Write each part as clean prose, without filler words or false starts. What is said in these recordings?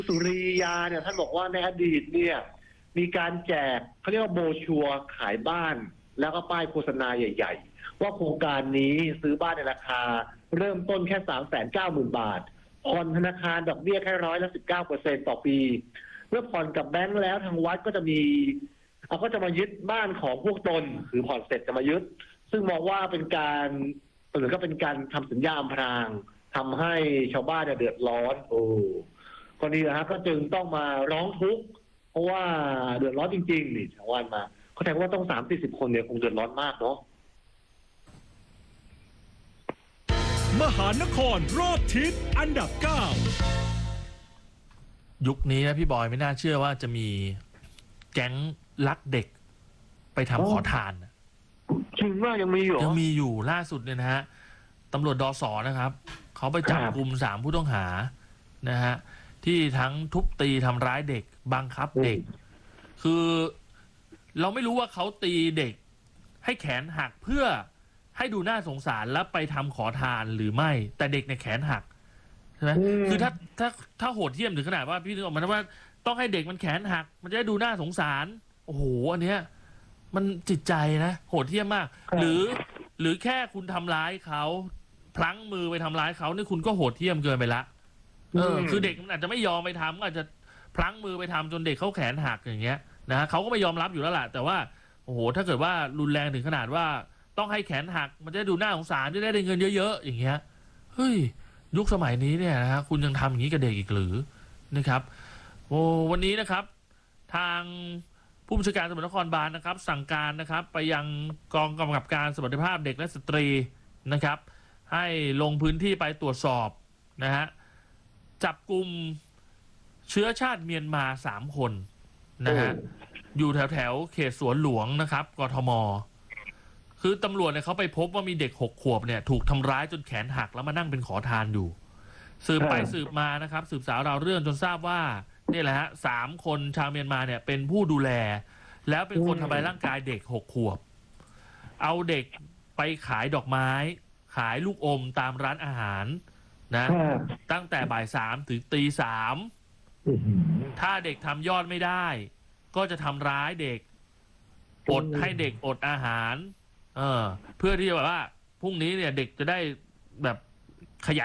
สุริยาเนี่ยท่านบอกว่าในอดีตเนี่ยมีการแจกเขาเรียกว่าโบรชัวร์ขายบ้านแล้วก็ป้ายโฆษณาใหญ่ๆว่าโครงการนี้ซื้อบ้านในราคาเริ่มต้นแค่390,000 บาทผ่อนธนาคารดอกเบี้ยแค่19%ต่อปีเมื่อผ่อนกับแบงก์แล้วทางวัดก็จะมายึดบ้านของพวกตนคือผ่อนเสร็จจะมายึดซึ่งมองว่าเป็นการหรือก็เป็นการทำสัญญาอำพรางทำให้ชาวบ้านเดือดร้อนก็นี่นะฮะก็จึงต้องมาร้องทุกข์เพราะว่าเดือดร้อนจริงๆนี่ชาวบ้านมาเขาแทนว่าต้อง30-40 คนเนี่ยคงเดือดร้อนมากเนาะมหานครรอบทิศอันดับ 9 ยุคนี้นะพี่บอยไม่น่าเชื่อว่าจะมีแก๊งลักเด็กไปทำขอทานจริงว่ายังมีอยู่ล่าสุดเนี่ยนะฮะตำรวจดส.นะครับเขาไปจับกลุ่ม3 ผู้ต้องหานะฮะที่ทั้งทุบตีทำร้ายเด็กบังคับเด็กคือเราไม่รู้ว่าเขาตีเด็กให้แขนหักเพื่อให้ดูน่าสงสารแล้วไปทำขอทานหรือไม่แต่เด็กเนี่ยแขนหักใช่ไหมคือถ้าโหดเหี้ยมถึงขนาดว่าพี่นึกออกมาว่าต้องให้เด็กมันแขนหักมันจะได้ดูน่าสงสารโอ้โหอันเนี้ยมันจิตใจนะโหดเหี้ยมมากหรือแค่คุณทำร้ายเขาพลั้งมือไปทำร้ายเขานี่คุณก็โหดเหี้ยมเกินไปละคือเด็กมันอาจจะไม่ยอมไปทำก็อาจจะพลั้งมือไปทำจนเด็กเขาแขนหักอย่างเงี้ยนะเขาก็ไม่ยอมรับอยู่แล้วแหละแต่ว่าโอ้โหถ้าเกิดว่ารุนแรงถึงขนาดว่าต้องให้แขนหักมันจะดูน่าสงสารจะได้เงินเยอะๆอย่างเงี้ยเฮ้ยยุคสมัยนี้เนี่ยนะฮะคุณยังทำอย่างนี้กับเด็กอีกหรือนะครับโอ้วันนี้นะครับทางผู้บัญชาการตำรวจนครบาลนะครับสั่งการนะครับไปยังกองกำกับการสวัสดิภาพเด็กและสตรีนะครับให้ลงพื้นที่ไปตรวจสอบนะฮะจับกลุ่มเชื้อชาติเมียนมา3 คนนะฮะอยู่แถวเขตสวนหลวงนะครับกทมคือตำรวจเนี่ยเขาไปพบว่ามีเด็ก6 ขวบเนี่ยถูกทำร้ายจนแขนหักแล้วมานั่งเป็นขอทานอยู่สืบไปสืบมานะครับสืบสาวราวเรื่องจนทราบว่านี่แหละฮะ3 คนชาวเมียนมาเนี่ยเป็นผู้ดูแลแล้วเป็นคนทำร้ายร่างกายเด็ก6 ขวบเอาเด็กไปขายดอกไม้ขายลูกอมตามร้านอาหารนะตั้งแต่บ่าย 3 ถึงตี 3ถ้าเด็กทำยอดไม่ได้ก็จะทำร้ายเด็กอดให้เด็กอดอาหารเพื่อที่จะแบบว่าพรุ่งนี้เนี่ยเด็กจะได้แบบขยัน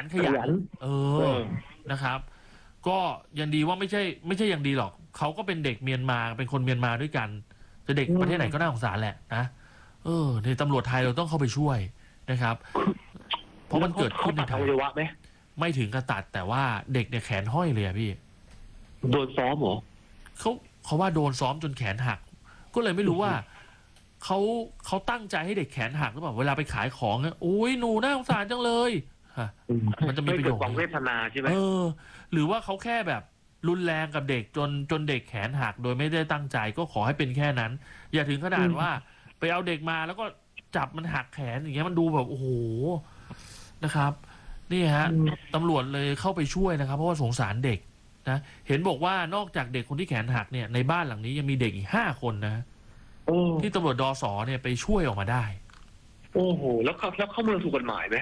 นะครับก็ยังดีว่าไม่ใช่ยังดีหรอกเขาก็เป็นเด็กเมียนมาเป็นคนเมียนมาด้วยกันจะเด็กประเทศไหนก็น่าสงสารแหละนะในตำรวจไทยเราต้องเข้าไปช่วยนะครับเพราะมันเกิดขึ้นในไทยไม่ถึงกระตัดแต่ว่าเด็กเนี่ยแขนห้อยเลยอะพี่โดนซ้อมเหรอเขาว่าโดนซ้อมจนแขนหักก็เลยไม่รู้ว่าเขาตั้งใจให้เด็กแขนหักหรือเปล่าเวลาไปขายของเนี่ยโอ้ยหนูน่าสงสารจังเลยมันจะมีประโยชน์ความเวทนาใช่ไหมหรือว่าเขาแค่แบบรุนแรงกับเด็กจนเด็กแขนหักโดยไม่ได้ตั้งใจก็ขอให้เป็นแค่นั้นอย่าถึงขนาดว่าไปเอาเด็กมาแล้วก็จับมันหักแขนอย่างเงี้ยมันดูแบบโอ้โหนะครับนี่ฮะตำรวจเลยเข้าไปช่วยนะครับเพราะว่าสงสารเด็กนะเห็นบอกว่านอกจากเด็กคนที่แขนหักเนี่ยในบ้านหลังนี้ยังมีเด็กอีก5 คนนะที่ตำรวจดส.เนี่ยไปช่วยออกมาได้โอ้โหแล้วเข้าเมืองถูกกฎหมายไหม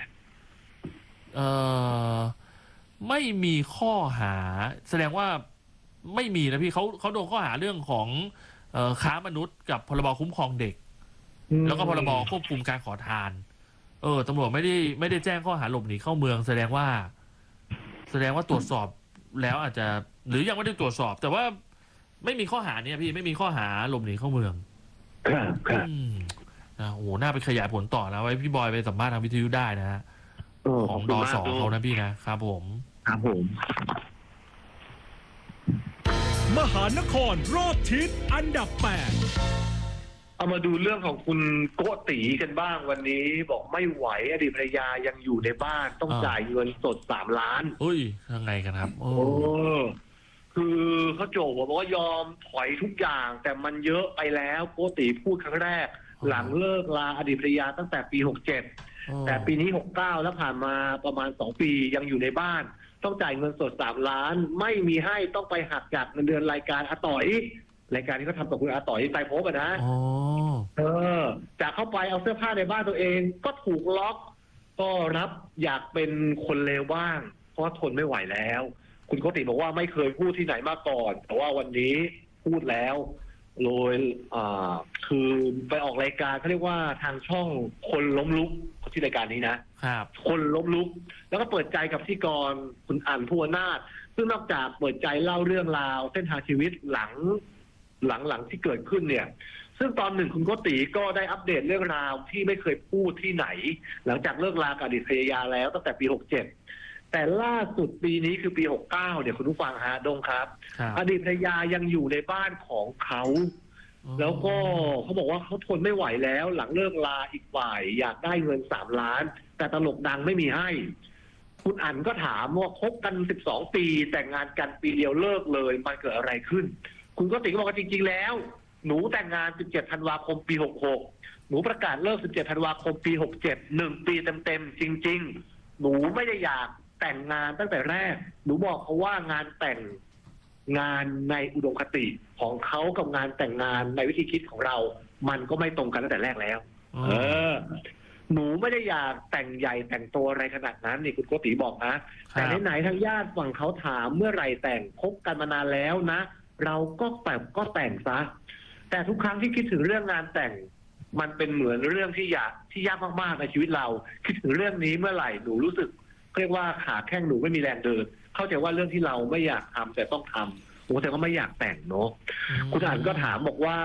ไม่มีข้อหาแสดงว่าไม่มีนะพี่เขาโดนข้อหาเรื่องของค้ามนุษย์กับพรบคุ้มครองเด็กแล้วก็พรบควบคุมการขอทานตำรวจไม่ได้แจ้งข้อหาหลบหนีเข้าเมืองแสดงว่าตรวจสอบแล้วอาจจะหรือยังไม่ได้ตรวจสอบแต่ว่าไม่มีข้อหาเนี่ยพี่ไม่มีข้อหาหลบหนีเข้าเมืองโอ้โหน่าไปขยายผลต่อนะไว้พี่บอยไปสัมภาษณ์ทางวิทยุได้นะฮะของดส.เขานะพี่นะครับผมมหานครรอบทิศอันดับ 8 เอามาดูเรื่องของคุณโกติกันบ้างวันนี้บอกไม่ไหวอดีตภรรยายังอยู่ในบ้านต้องจ่ายเงินสด3 ล้านยังไงกันครับคือเขาโจบอกว่ายอมถอยทุกอย่างแต่มันเยอะไปแล้วโกติพูดครั้งแรกหลังเลิกลาอดีตภรรยาตั้งแต่ปี67แต่ปีนี้69แล้วผ่านมาประมาณ2 ปียังอยู่ในบ้านต้องจ่ายเงินสด3 ล้านไม่มีให้ต้องไปหักจากเงินเดือนรายการอาต่อยรายการที่เขาทำกับคุณอาต่อยไตรภพนะจากเข้าไปเอาเสื้อผ้าในบ้านตัวเองก็ถูกล็อกก็รับอยากเป็นคนเลวบ้างเพราะทนไม่ไหวแล้วคุณโกติบอกว่าไม่เคยพูดที่ไหนมาก่อน แต่ว่าวันนี้พูดแล้วโดยคือไปออกรายการเขาเรียกว่าทางช่องคนล้มลุกที่รายการนี้นะครับ คนล้มลุกแล้วก็เปิดใจกับพิธีกรคุณอั๋นภูวนาถซึ่งนอกจากเปิดใจเล่าเรื่องราวเส้นทางชีวิตหลังที่เกิดขึ้นเนี่ยซึ่งตอนหนึ่งคุณโกติก็ได้อัปเดตเรื่องราวที่ไม่เคยพูดที่ไหนหลังจากเลิกลากับอดีตภรรยาแล้วตั้งแต่ปี67แต่ล่าสุดปีนี้คือปี69เนี่ยคุณผู้ฟังฮะดงครับ อดีตภรรยายังอยู่ในบ้านของเขาแล้วก็เขาบอกว่าเขาทนไม่ไหวแล้วหลังเลิกลาอีกฝ่ายอยากได้เงิน3 ล้านแต่ตลกดังไม่มีให้คุณอั๋นก็ถามว่าคบกัน12 ปีแต่งงานกันปีเดียวเลิกเลยมันเกิดอะไรขึ้นคุณก็ติก็บอกว่าจริงๆแล้วหนูแต่งงาน17 ธันวาคมปี66หนูประกาศเลิก17 ธันวาคมปี67 1 ปีเต็มๆจริงๆหนูไม่ได้อยากแต่งงานตั้งแต่แรกหนูบอกเขาว่างานแต่งงานในอุดมคติของเขากับงานแต่งงานในวิธีคิดของเรามันก็ไม่ตรงกันตั้งแต่แรกแล้วหนูไม่ได้อยากแต่งใหญ่แต่งตัวอะไรขนาดนั้นนี่คุณโกติบอกนะแต่ไหนๆทางญาติฝั่งเขาถามเมื่อไหร่แต่งคบกันมานานแล้วนะเราก็แต่งซะแต่ทุกครั้งที่คิดถึงเรื่องงานแต่งมันเป็นเหมือนเรื่องที่ยากมากๆในชีวิตเราคิดถึงเรื่องนี้เมื่อไหร่หนูรู้สึกเรียกว่าขาแข้งหนูไม่มีแรงเดินเข้าใจว่าเรื่องที่เราไม่อยากทำแต่ต้องทำแต่ก็ไม่อยากแต่งเนาะคุณอั๋นก็ถามบอกว่า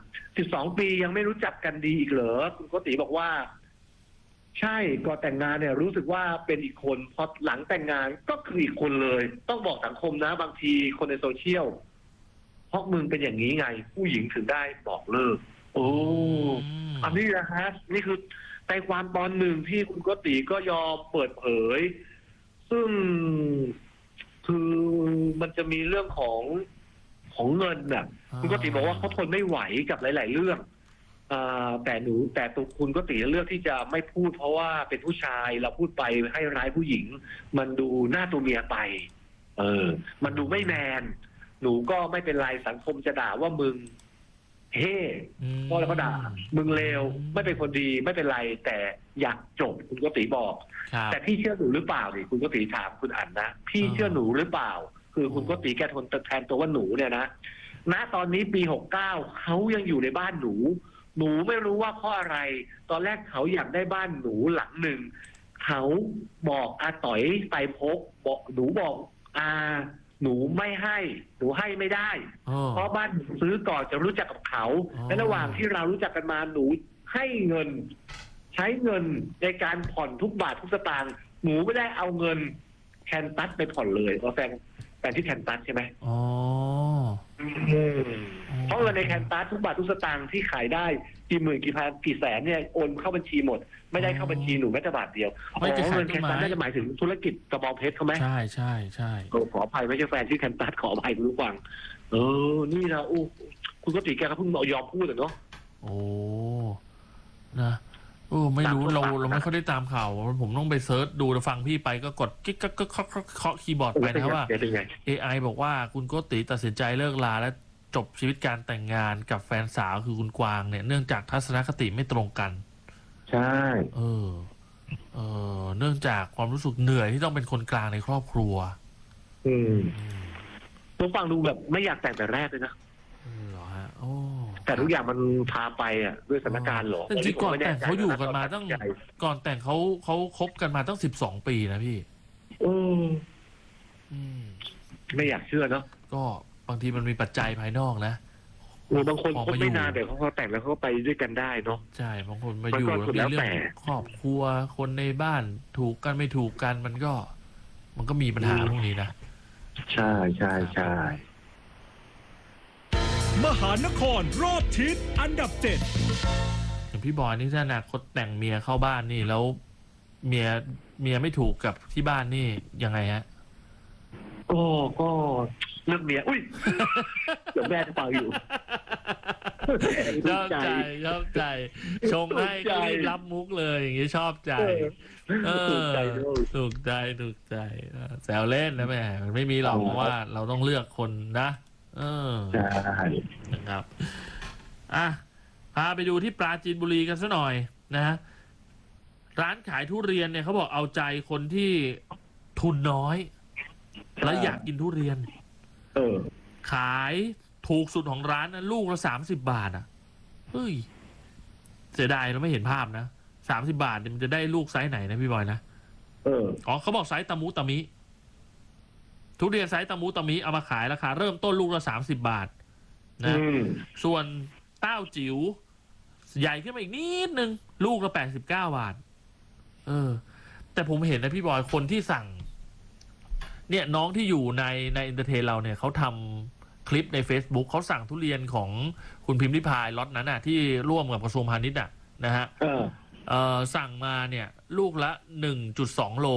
12 ปียังไม่รู้จักกันดีอีกเหรอคุณโกติบอกว่าใช่ก่อนแต่งงานเนี่ยรู้สึกว่าเป็นอีกคนพอหลังแต่งงานก็คืออีกคนเลยต้องบอกสังคมนะบางทีคนในโซเชียลเพราะมึงเป็นอย่างนี้ไงผู้หญิงถึงได้บอกเลิกโอ้อันนี้นะฮะนี่คือใจความตอนหนึ่งที่คุณโกติก็ยอมเปิดเผยซึ่งคือมันจะมีเรื่องของเงินน่ะคุณโกติบอกว่าเขาทนไม่ไหวกับหลายๆเรื่องแต่ตัวคุณโกติเลือกที่จะไม่พูดเพราะว่าเป็นผู้ชายเราพูดไปให้ร้ายผู้หญิงมันดูหน้าตัวเมียไปมันดูไม่แมนหนูก็ไม่เป็นไรสังคมจะด่าว่ามึงเฮ้พอแล้วก็ด่ามึงเลวไม่เป็นคนดีไม่เป็นไรแต่อยากจบคุณโกติบอกแต่พี่เชื่อหนูหรือเปล่านี่คุณโกติถามคุณอั๋นนะพี่เชื่อหนูหรือเปล่าคือคุณโกติแกทนแทนตัวว่าหนูเนี่ยนะณตอนนี้ปี69เขายังอยู่ในบ้านหนูไม่รู้ว่าเพราะอะไรตอนแรกเขาอยากได้บ้านหนูหลังหนึ่งเขาบอกอาต๋อยไตรภพบอกหนูบอกหนูไม่ให้หนูให้ไม่ได้เพราะบ้านซื้อก่อนจะรู้จักกับเขาและระหว่างที่เรารู้จักกันมาหนูให้เงินใช้เงินในการผ่อนทุกบาททุกสตางค์หนูไม่ได้เอาเงินแคนตัสไปผ่อนเลยเพราะแฟนที่แคนตัสใช่ไหมเพราะเงินในแคนตัสทุกบาททุกสตางค์ที่ขายได้กี่หมื่นกี่พันกี่แสนเนี่ยโอนเข้าบัญชีหมดไม่ได้เข้าบัญชีหนูแม้แต่บาทเดียวเงินแคนตัสน่าจะหมายถึงธุรกิจกระบองเพชรเขาไหมใช่ขออภัยไม่ใช่แฟนที่แคนตัสขออภัยคุณผู้ฟังนี่นะคุณโกติแกก็เพิ่งยอมพูดเนาะนะไม่รู้เราไม่ค่อยได้ตามข่าวผมต้องไปเซิร์ชดูฟังพี่ไปก็กดกิ๊กก็เคาะคีย์บอร์ดไปนะว่า AI บอกว่าคุณโกติตัดสินใจเลิกลาและจบชีวิตการแต่งงานกับแฟนสาวคือคุณกวางเนี่ยเนื่องจากทัศนคติไม่ตรงกันใช่เนื่องจากความรู้สึกเหนื่อยที่ต้องเป็นคนกลางในครอบครัวผมฟังดูแบบไม่อยากแต่งแต่แรกเลยนะเหรอฮะแต่ทุกอย่างมันพาไปด้วยสถานการณ์หรอจริงๆก่อนแต่งเขาอยู่กันมาตั้งก่อนแต่งเขาคบกันมาตั้ง12 ปีนะพี่ไม่อยากเชื่อเนาะก็บางทีมันมีปัจจัยภายนอกนะบางคนคบไม่นานแต่เขาแต่งแล้วเขาไปด้วยกันได้เนาะใช่บางคนมาอยู่แล้วมีเรื่องครอบครัวคนในบ้านถูกกันไม่ถูกกันมันก็มีปัญหาพวกนี้นะใช่มหานครรอบทิศอันดับ7 อย่างพี่บอยนี่ถ้าอนาคตแต่งเมียเข้าบ้านนี่แล้วเมียไม่ถูกกับที่บ้านนี่ยังไงฮะก็เลือกเมียอุ้ยเดี๋ยวแม่จะฟังอยู่ชอบใจชงให้ก็รีบรับมุกเลยอย่างนี้ชอบใจถูกใจแซวเล่นนะแม่มันไม่มีหรอกเพราะว่าเราต้องเลือกคนนะใช่นะครับพาไปดูที่ปราจีนบุรีกันซะหน่อยนะร้านขายทุเรียนเนี่ยเขาบอกเอาใจคนที่ทุนน้อยแล้วอยากกินทุเรียนขายถูกสุดของร้านนะลูกละ30 บาทอ่ะเฮ้ยเสียดายเราไม่เห็นภาพนะ30 บาทมันจะได้ลูกไซส์ไหนนะพี่บอยนะอ๋อเขาบอกไซส์ตะมุตะมิทุเรียนไซส์ตะมุตะมิเอามาขายราคาเริ่มต้นลูกละ30 บาทนะส่วนเต้าจิ๋วใหญ่ขึ้นมาอีกนิดนึงลูกละ89 บาทแต่ผมเห็นนะพี่บอยคนที่สั่งเนี่ยน้องที่อยู่ในอินเตอร์เทนเราเนี่ยเขาทำคลิปใน Facebook เขาสั่งทุเรียนของคุณพิมพ์ริพายล็อตนั้นน่ะที่ร่วมกับกระทรวงพาณิชย์นะฮะสั่งมาเนี่ยลูกละ 1.2 โล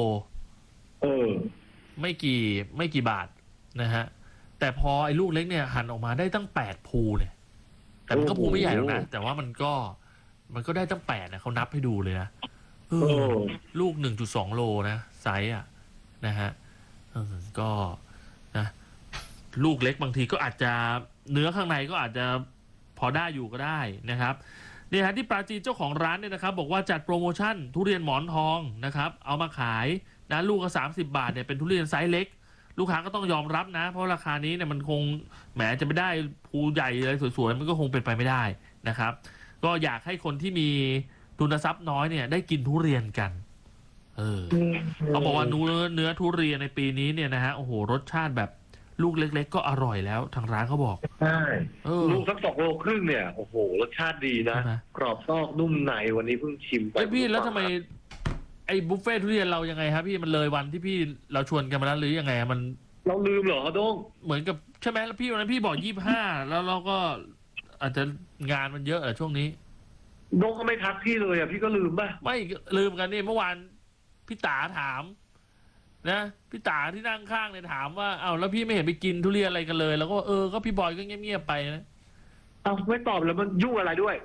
ไม่กี่บาทนะฮะแต่พอไอ้ลูกเล็กเนี่ยหั่นออกมาได้ตั้ง8 ภูเนี่ยแต่มันก็ภูไม่ใหญ่หรอกนะแต่ว่ามันก็ได้ตั้ง8นะเขานับให้ดูเลยนะลูก 1.2 โลนะไซส์นะฮะก็นะลูกเล็กบางทีก็อาจจะเนื้อข้างในก็อาจจะพอได้อยู่ก็ได้นะครับนี่ฮะที่ปราจีนเจ้าของร้านเนี่ยนะครับบอกว่าจัดโปรโมชั่นทุเรียนหมอนทองนะครับเอามาขายนะลูกละ30 บาทเนี่ยเป็นทุเรียนไซส์เล็กลูกค้าก็ต้องยอมรับนะเพราะราคานี้เนี่ยมันคงแหมจะไม่ได้ภูใหญ่อะไรสวยๆมันก็คงเป็นไปไม่ได้นะครับก็อยากให้คนที่มีทุนทรัพย์น้อยเนี่ยได้กินทุเรียนกันเขาบอกว่าเนื้อทุเรียนในปีนี้เนี่ยนะฮะโอ้โหรสชาติแบบลูกเล็กๆก็อร่อยแล้วทางร้านเขาบอกใช่ลูกสัก2 โลครึ่งเนี่ยโอ้โหรสชาติดีนะกรอบนอกนุ่มในวันนี้เพิ่งชิมไปพี่แล้วทำไมไอ้บุฟเฟ่ทุเรียนเรายังไงครับพี่มันเลยวันที่พี่เราชวนกันมาแล้วหรือยังไงมันเราลืมเหรอโด้งเหมือนกับใช่ไหมแล้วพี่วันนั้นพี่บอก25แล้วเราก็อาจจะงานมันเยอะช่วงนี้โด้งก็ไม่ทักพี่เลยพี่ก็ลืมป่ะไม่ลืมกันนี่เมื่อวานพี่ต๋าถามนะพี่ต๋าที่นั่งข้างเนี่ยถามว่าเอาแล้วพี่ไม่เห็นไปกินทุเรียนอะไรกันเลยแล้วก็ก็พี่บอยก็เงียบๆไปนะเอาไม่ตอบแล้วมันยุ่งอะไรด้วย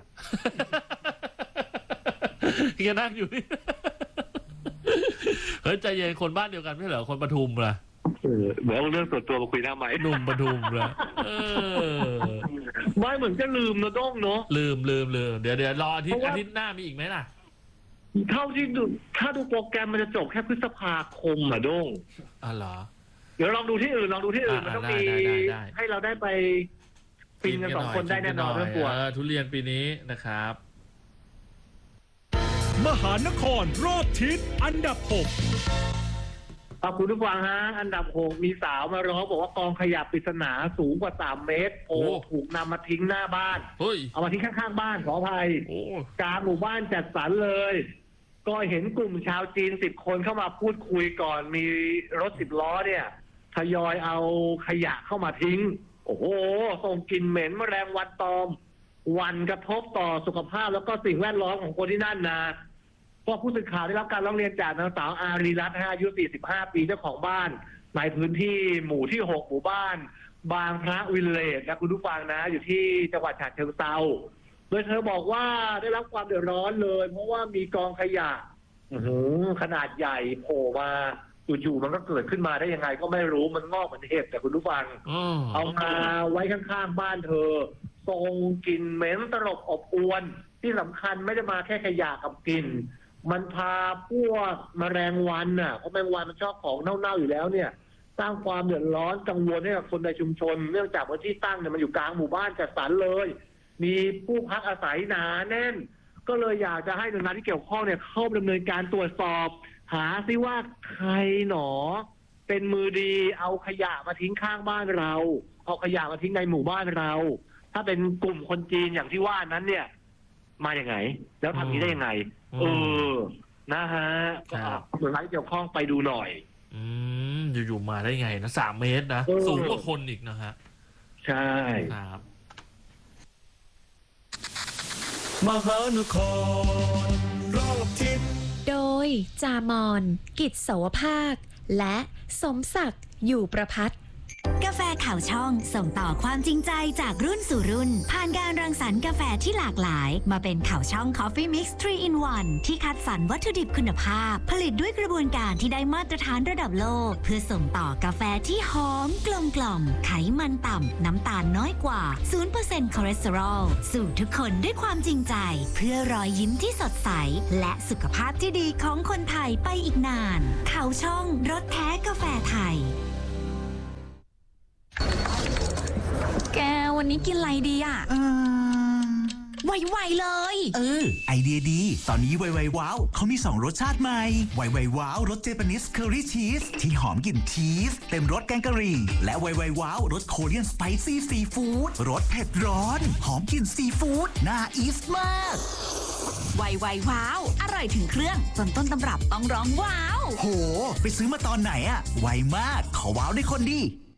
แกนั่งอยู่นี่เฮ้ยใจเย็นคนบ้านเดียวกันไม่เหรอคนปทุมล่ะเหมือนเรื่องส่วนตัวมาคุยได้ไหมหนุ่มปทุมล่ะไม่เหมือนจะลืมนะโด้งเนาะลืมเดี๋ยวรออาทิตย์หน้ามีอีกไหมล่ะเท่าที่ดูถ้าดูโปรแกรมมันจะจบแค่พฤษภาคมโด้งเหรอเดี๋ยวลองดูที่อื่นมันต้องมีให้เราได้ไปฟินกัน2 คนได้แน่นอนไม่กลัวทุเรียนปีนี้นะครับมหานครรอบทิศอันดับ 6 คุณผู้ฟังฮะอันดับ 6มีสาวมาร้องบอกว่ากองขยะปริศนาสูงกว่า3 เมตรถูกนำมาทิ้งหน้าบ้านเอามาทิ้งข้างๆบ้านขออภัยกลางหมู่บ้านจัดสรรเลยก็เห็นกลุ่มชาวจีน10 คนเข้ามาพูดคุยก่อนมีรถ10 ล้อเนี่ยทยอยเอาขยะเข้ามาทิ้งโอ้โหส่งกลิ่นเหม็นแมลงวันตอมวันกระทบต่อสุขภาพแล้วก็สิ่งแวดล้อมของคนที่นั่นนะก็ผู้สื่อข่าวได้รับการร้องเรียนจากนางสาวอารีรัตน์อายุ45 ปีเจ้าของบ้านในพื้นที่หมู่ที่6หมู่บ้านบางพระวิลเลจนะคุณผู้ฟังนะอยู่ที่จังหวัดฉะเชิงเทราโดยเธอบอกว่าได้รับความเดือดร้อนเลยเพราะว่ามีกองขยะขนาดใหญ่โผล่มาอยู่ๆมันก็เกิดขึ้นมาได้ยังไงก็ไม่รู้มันงอกเหมือนเห็บแต่คุณผู้ฟังเอามาไว้ข้างๆบ้านเธอส่งกลิ่นเหม็นตลบอบอวนที่สำคัญไม่ได้มาแค่ขยะกับกลิ่นมันพาพวกแมลงวันเพราะแมลงวันมันชอบของเน่าๆอยู่แล้วเนี่ยสร้างความเดือดร้อนกังวลให้กับคนในชุมชนเนื่องจากว่าที่ตั้งเนี่ยมันอยู่กลางหมู่บ้านจัดสรรเลยมีผู้พักอาศัยหนาแน่นก็เลยอยากจะให้หน่วยงานที่เกี่ยวข้องเนี่ยเข้าดำเนินการตรวจสอบหาซิว่าใครหนอเป็นมือดีเอาขยะมาทิ้งข้างบ้านเราเอาขยะมาทิ้งในหมู่บ้านเราถ้าเป็นกลุ่มคนจีนอย่างที่ว่านั้นเนี่ยมาอย่างไงแล้วทำนี้ได้ยังไงนะฮะก็หน่วยงานที่เกี่ยวข้องไปดูหน่อยอยู่ๆมาได้ไงนะ3 เมตรนะสูงกว่าคนอีกนะฮะใช่ครับมหานครรอบทิศโดยจามอนกิจเสาวภาคและสมศักดิ์อยู่ประภัตกาแฟข่าวช่องส่งต่อความจริงใจจากรุ่นสู่รุ่นผ่านการรังสรรค์กาแฟที่หลากหลายมาเป็นข่าวช่อง Coffee Mix 3 in 1 ที่คัดสรรวัตถุดิบคุณภาพผลิตด้วยกระบวนการที่ได้มาตรฐานระดับโลกเพื่อส่งต่อกาแฟที่หอมกลมกล่อมไขมันต่ำน้ำตาลน้อยกว่า 0% คอเลสเตอรอลสู่ทุกคนด้วยความจริงใจเพื่อรอยยิ้มที่สดใสและสุขภาพที่ดีของคนไทยไปอีกนานข่าวช่องรสแท้กาแฟไทยวันนี้กินอะไรดีอ่ะไวๆเลยไอเดียดีตอนนี้ไวว้าวเขามี2รสชาติใหม่ไวว้าวรสเจแปนิสเคอรี่ชีสที่หอมกลิ่นชีสเต็มรสแกงกะหรี่และไวว้าวรสโคเรียนสไปซี่ซีฟู้ดรสเผ็ดร้อนหอมกลิ่นซีฟู้ดน่าอีสมากไวว้าวอร่อยถึงเครื่องจนต้นตำรับต้องร้องว้าวโหไปซื้อมาตอนไหนอะไวมากขอว้าวด้วยคนดี